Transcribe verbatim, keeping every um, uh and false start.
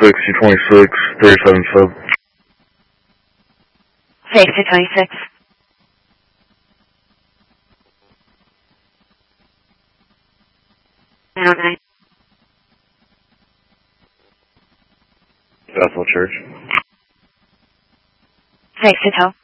twenty-six, U twenty-six, thirty-seven sub. Six to twenty-six. nine oh nine. Bethel Church. Six to toe.